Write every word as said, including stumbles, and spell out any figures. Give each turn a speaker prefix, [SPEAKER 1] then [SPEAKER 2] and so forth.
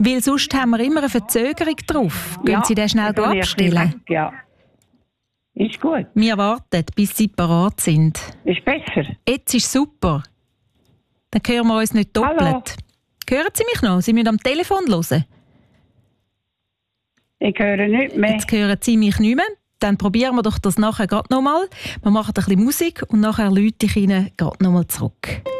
[SPEAKER 1] Weil sonst haben wir immer eine Verzögerung drauf. Gehen
[SPEAKER 2] Ja,
[SPEAKER 1] Sie den schnell
[SPEAKER 2] das habe ich
[SPEAKER 1] abstellen?
[SPEAKER 2] gemacht, ja. Ist gut.
[SPEAKER 1] Wir warten, bis Sie parat sind.
[SPEAKER 2] Ist besser.
[SPEAKER 1] Jetzt ist super. Dann hören wir uns nicht doppelt.
[SPEAKER 2] Hallo.
[SPEAKER 1] Hören Sie mich noch? Sie müssen am Telefon hören.
[SPEAKER 2] Ich höre nicht mehr.
[SPEAKER 1] Jetzt hören Sie mich nicht mehr. Dann probieren wir doch das nachher gerade nochmal. Wir machen ein bisschen Musik und nachher läute ich Ihnen gerade nochmal zurück.